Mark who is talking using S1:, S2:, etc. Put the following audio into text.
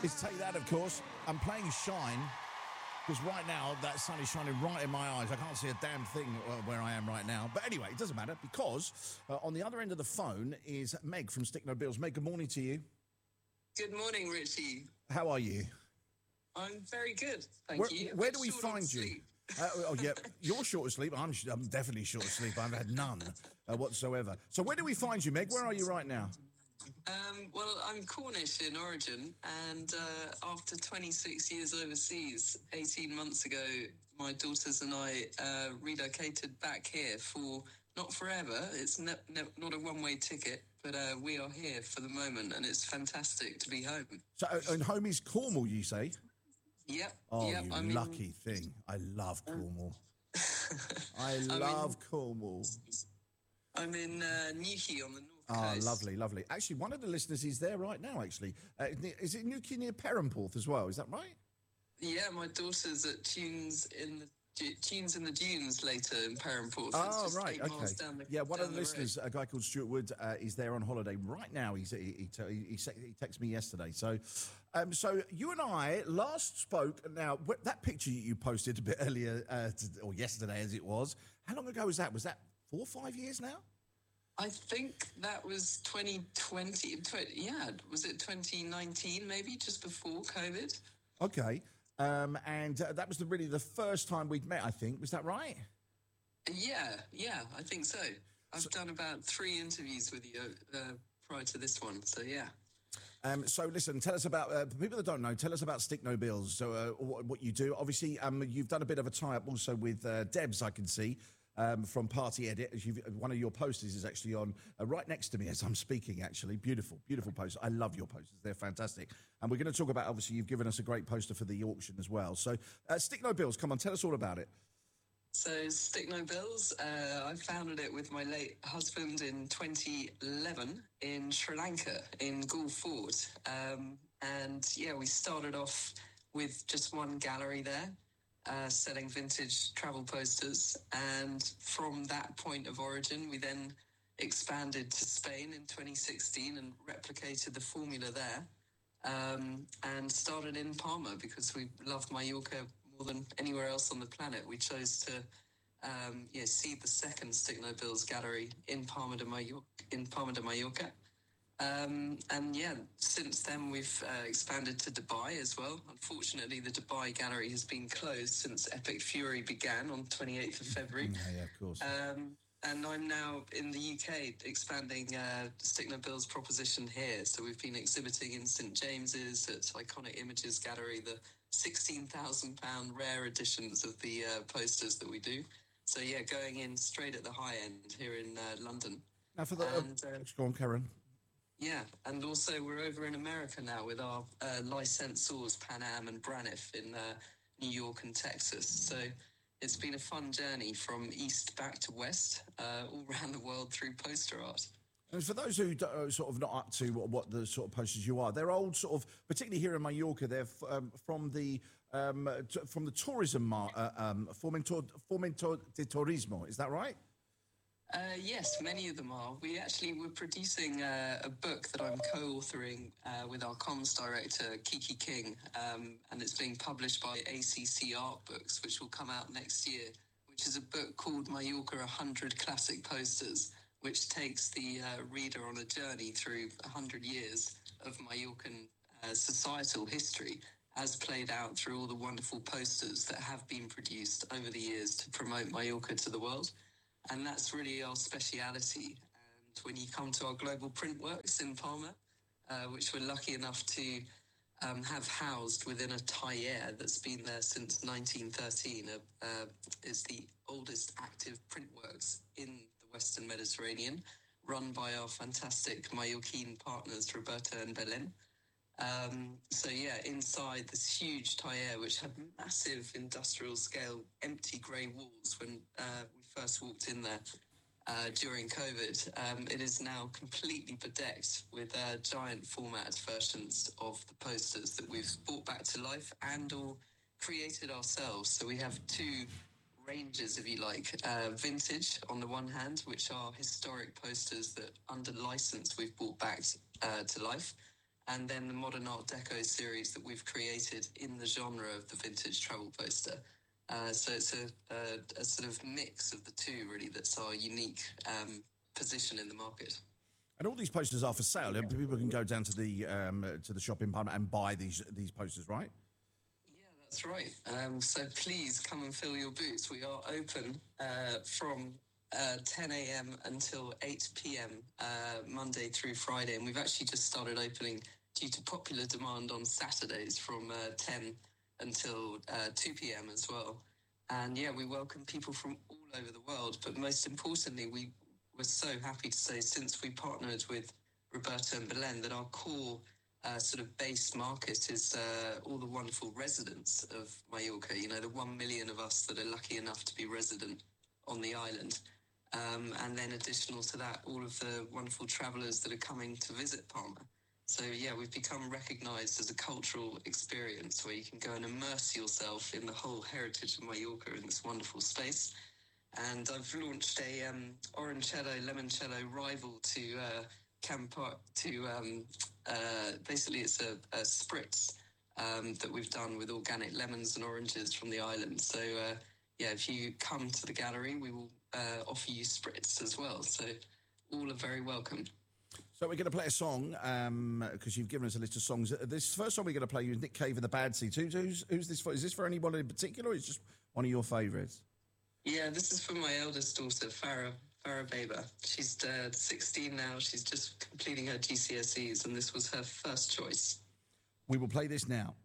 S1: It's Take That, of course. I'm playing Shine because right now that sun is shining right in my eyes. I can't see a damn thing where I am right now. But anyway, it doesn't matter because on the other end of the phone is Meg from Stick No Bills. Meg, good morning to you.
S2: Good morning, Richie.
S1: How are you?
S2: I'm very good, thank you.
S1: Where do we find you? Yeah, you're short of sleep. I'm definitely short of sleep. I've had none whatsoever. So where do we find you, Meg? Where are you right now?
S2: Well, I'm Cornish in origin, and after 26 years overseas, 18 months ago, my daughters and I relocated back here for not forever. It's not a one-way ticket, but we are here for the moment, and it's fantastic to be home.
S1: So, and home is Cornwall, you say?
S2: Yep.
S1: Oh,
S2: yep,
S1: you lucky thing. I love Cornwall. I love Cornwall.
S2: I'm in Newquay on the north coast.
S1: Oh, lovely, lovely. Actually, one of the listeners is there right now, actually. Is it Newquay near Perranporth as well? Is that right?
S2: Yeah, my daughter's at Tunes in the Dunes later in Perranporth.
S1: Oh, right, okay. Yeah, one of the listeners, a guy called Stuart Wood, is there on holiday right now. He texted me yesterday. So you and I last spoke. Now, that picture you posted a bit earlier, or yesterday as it was, how long ago was that? Was that 4 or 5 years now?
S2: I think that was 2020. Was it 2019 maybe, just before COVID?
S1: Okay. And that was really the first time we'd met, I think. Was that right?
S2: Yeah, I think so. I've done about 3 interviews with you prior to this one, so yeah.
S1: So listen, tell us about, for people that don't know, tell us about Stick No Bills, so what you do. Obviously, you've done a bit of a tie-up also with Debs, I can see. From Party Edit. One of your posters is actually on right next to me as I'm speaking, actually. Beautiful, beautiful poster. I love your posters. They're fantastic. And we're going to talk about, obviously, you've given us a great poster for the auction as well. So Stick No Bills, come on, tell us all about it.
S2: So Stick No Bills, I founded it with my late husband in 2011 in Sri Lanka, in Gul Fort. And yeah, we started off with just one gallery there. Selling vintage travel posters, and from that point of origin we then expanded to Spain in 2016 and replicated the formula there, and started in Palma because we loved Mallorca more than anywhere else on the planet. We chose to seed the second Stick No Bills gallery in Palma de Mallorca. And yeah, since then we've expanded to Dubai as well. Unfortunately, the Dubai gallery has been closed since Epic Fury began on 28th of February.
S1: Yeah, of course.
S2: And I'm now in the UK expanding Stick No Bills proposition here. So we've been exhibiting in St James's at Iconic Images Gallery, the £16,000 rare editions of the posters that we do. So yeah, going in straight at the high end here in London.
S1: Now for the... go on, Karen.
S2: Yeah, and also we're over in America now with our licensors Pan Am and Braniff in New York and Texas. So it's been a fun journey from east back to west, all around the world through poster art.
S1: And for those who are sort of not up to what the sort of posters you are, they're old sort of, particularly here in Mallorca, they're from the tourism, Fomento de Turismo, is that right?
S2: Yes, many of them are. We're producing a book that I'm co-authoring with our comms director, Kiki King, and it's being published by ACC Art Books, which will come out next year, which is a book called Mallorca 100 Classic Posters, which takes the reader on a journey through 100 years of Mallorcan societal history, as played out through all the wonderful posters that have been produced over the years to promote Mallorca to the world. And that's really our speciality. And when you come to our global print works in Palma, which we're lucky enough to have housed within a taller that's been there since 1913, is the oldest active print works in the Western Mediterranean, run by our fantastic Mallorquin partners, Roberta and Belen. So yeah, inside this huge taller, which had massive industrial scale empty grey walls when we first walked in there during COVID, it is now completely bedecked with giant format versions of the posters that we've brought back to life and or created ourselves. So we have 2 ranges, if you like, vintage on the one hand, which are historic posters that under license we've brought back to life. and then the modern Art Deco series that we've created in the genre of the vintage travel poster. So it's a sort of mix of the two, really, that's our unique position in the market.
S1: And all these posters are for sale. People can go down to the shopping pub and buy these posters, right?
S2: Yeah, that's right. So please come and fill your boots. We are open from 10 a.m. until 8 p.m. Monday through Friday, and we've actually just started opening due to popular demand on Saturdays from 10 until 2 p.m. as well. And yeah, we welcome people from all over the world, but most importantly, we're so happy to say, since we partnered with Roberto and Belen, that our core sort of base market is all the wonderful residents of Mallorca, the 1 million of us that are lucky enough to be resident on the island. And then additional to that, all of the wonderful travellers that are coming to visit Palma. So yeah, we've become recognised as a cultural experience where you can go and immerse yourself in the whole heritage of Mallorca in this wonderful space. And I've launched a orancello, limoncello rival to Campari. Basically, it's a spritz that we've done with organic lemons and oranges from the island. So yeah, if you come to the gallery, we will offer you spritz as well. So all are very welcome.
S1: So we're going to play a song because you've given us a list of songs. This first song we're going to play is Nick Cave and the Bad Seeds. Who's this for? Is this for anyone in particular, or is it just one of your favourites?
S2: Yeah, this is for my eldest daughter, Farah Baber. She's 16 now. She's just completing her GCSEs, and this was her first choice.
S1: We will play this now.